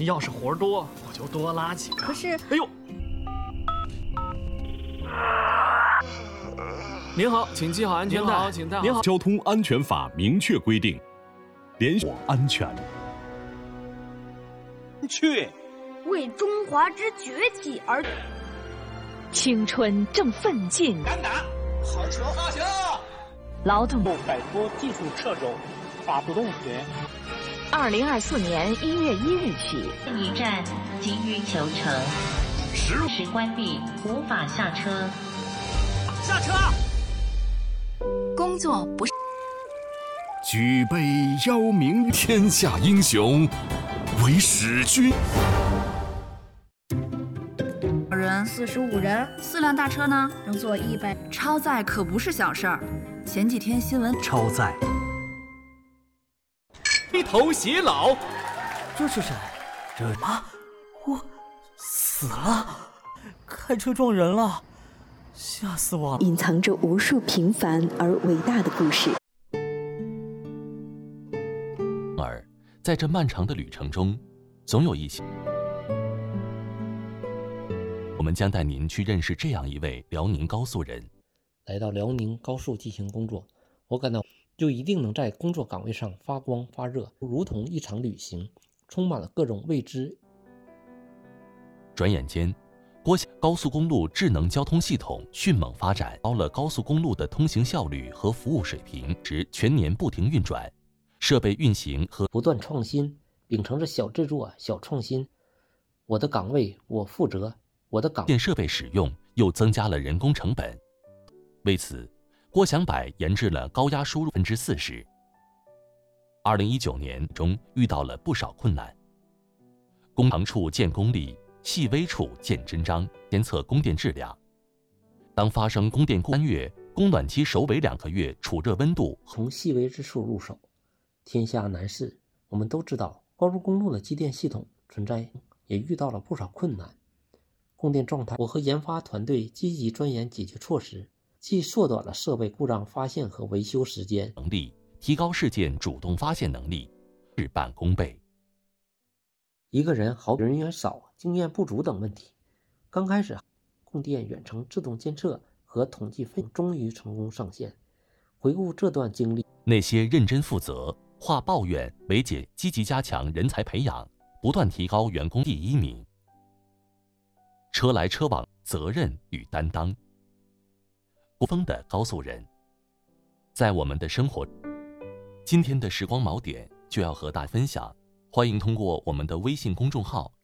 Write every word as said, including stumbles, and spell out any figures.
要是活多，我就多拉几个。 可是， 哎呦！您好，请系好安全带。请戴好。您好， 交通安全法明确规定，连续安全。 去为中华之崛起而。 青春正奋进， 敢打，好球，好球！ 劳动部摆脱技术掣肘，发不动学。 二零二四年一月一日起， 一站急于求成， 实时关闭，无法下车。 下车！ 工作不是举杯邀明天下英雄，为使君。 人四十五人，四辆大车呢，能坐一百。超载可不是小事儿。前几天新闻， 超载， 黑头偕老。 这是谁？这啊，我死了，开车撞人了，吓死我了！ 隐藏着无数平凡而伟大的故事。 而在这漫长的旅程中，总有一些。我们将带您去认识这样一位辽宁高速人。 来到辽宁高速进行工作，我感到就一定能在工作岗位上发光发热，如同一场旅行，充满了各种未知。 转眼间，郭高速公路智能交通系统迅猛发展，高了高速公路的通行效率和服务水平，使全年不停运转，设备运行和不断创新，秉承着小制作、小创新。我的岗位我负责。我的岗电设备使用又增加了人工成本，为此，郭祥柏研制了高压输入百分之四十。二零一九年中遇到了不少困难，工长处见功力，细微处见真章，监测供电质量。当发生供电过三月，供暖期首尾两个月储热温度， 从细微之处入手，天下难事。我们都知道，高速公路的机电系统存在，也遇到了不少困难。供电状态，我和研发团队积极钻研解决措施，既缩短了设备故障发现和维修时间， 能力提高事件主动发现能力，事半功倍。 一个人好比人员少、经验不足等问题。刚开始，供电远程自动监测和统计费用终于成功上线。回顾这段经历， 那些认真负责、化抱怨为解，积极加强人才培养，不断提高员工第一名。车来车往，责任与担当。郭峰的高速人，在我们的生活。今天的时光锚点就要和大家分享，欢迎通过我们的微信公众号